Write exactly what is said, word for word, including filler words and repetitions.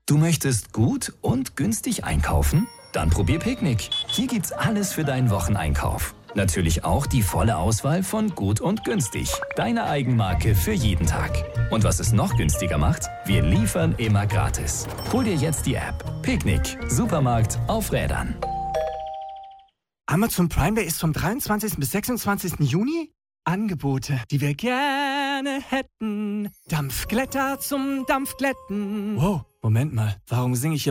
Du möchtest gut und günstig einkaufen? Dann probier Picknick. Hier gibt's alles für deinen Wocheneinkauf. Natürlich auch die volle Auswahl von Gut und Günstig. Deine Eigenmarke für jeden Tag. Und was es noch günstiger macht? Wir liefern immer gratis. Hol dir jetzt die App. Picknick. Supermarkt auf Rädern. Amazon Prime Day ist vom dreiundzwanzigsten bis sechsundzwanzigsten Juni. Angebote, die wir gerne hätten. Dampfglätter zum Dampfglätten. Wow, Moment mal. Warum singe ich hier